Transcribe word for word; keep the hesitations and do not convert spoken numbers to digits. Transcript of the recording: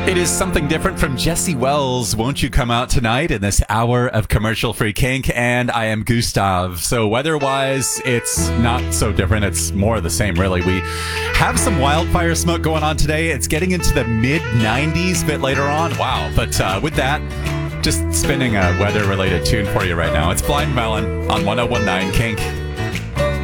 It is something different from Jesse Wells. Won't you come out tonight in this hour of commercial-free kink? And I am Gustav. So weather-wise, it's not so different. It's more of the same, really. We have some wildfire smoke going on today. It's getting into the mid nineties a bit later on. Wow. But uh, with that, just spinning a weather-related tune for you right now. It's Blind Melon on one oh one nine Kink.